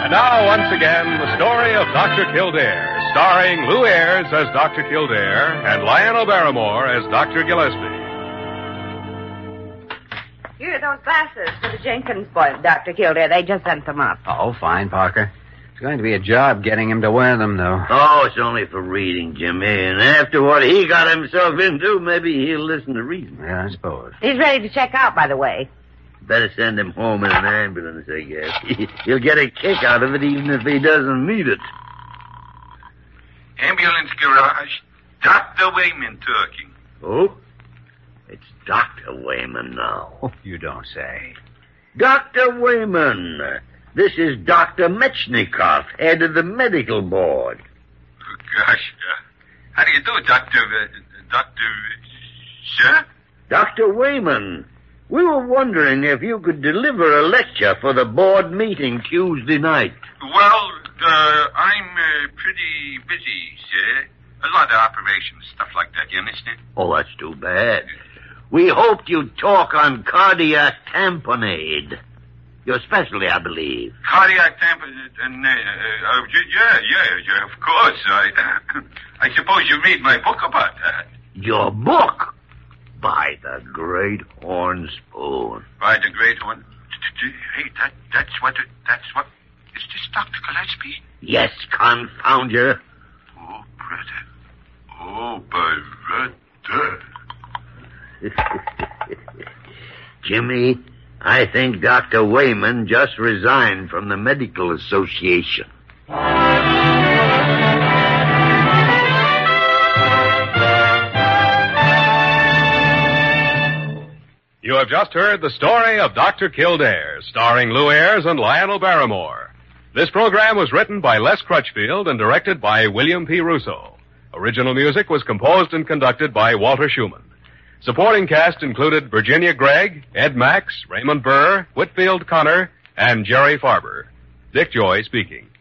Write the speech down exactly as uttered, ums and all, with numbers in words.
And now, once again, the story of Doctor Kildare, starring Lou Ayres as Doctor Kildare and Lionel Barrymore as Doctor Gillespie. Here are those glasses for the Jenkins boy, Doctor Kildare. They just sent them up. Oh, fine, Parker. It's going to be a job getting him to wear them, though. Oh, it's only for reading, Jimmy. And after what he got himself into, maybe he'll listen to reason. Yeah, I suppose. He's ready to check out, by the way. Better send him home in an ambulance, I guess. He'll get a kick out of it even if he doesn't need it. Ambulance garage. Doctor Wayman talking. Oh? It's Doctor Wayman now. Oh, you don't say. Doctor Wayman. This is Doctor Metchnikoff, head of the medical board. Oh, gosh. Uh, how do you do, Doctor... Uh, Doctor... Sir? Doctor Wayman, we were wondering if you could deliver a lecture for the board meeting Tuesday night. Well, uh, I'm uh, pretty busy, sir. A lot of operations, stuff like that, you understand? Oh, that's too bad. We hoped you'd talk on cardiac tamponade. Your specialty, I believe. Cardiac tamponade, uh, uh, uh, yeah, yeah, yeah, of course. I, uh, I suppose you read my book about that. Your book? By the Great Horn Spoon. By the Great Horn? Hey, that, that's what, it, that's what, is this Doctor Gillespie? Yes, confound you. Oh, brother. Oh, brother. Jimmy, I think Doctor Wayman just resigned from the Medical Association. You have just heard the story of Doctor Kildare, starring Lou Ayres and Lionel Barrymore. This program was written by Les Crutchfield and directed by William P. Russo. Original music was composed and conducted by Walter Schumann. Supporting cast included Virginia Gregg, Ed Max, Raymond Burr, Whitfield Connor, and Jerry Farber. Dick Joy speaking.